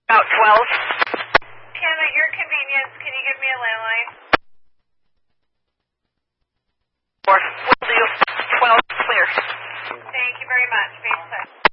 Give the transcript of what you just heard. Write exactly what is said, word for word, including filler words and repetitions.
About twelve. Ken, at your convenience, can you give me a landline? Or will do. twelve, clear. Thank you very much. Face touch.